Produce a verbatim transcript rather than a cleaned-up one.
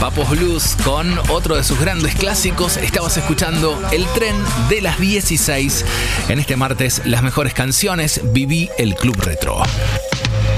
Papos Blues con otro de sus grandes clásicos. Estabas escuchando El Tren de las dieciséis. En este martes, las mejores canciones. Viví el Club Retro.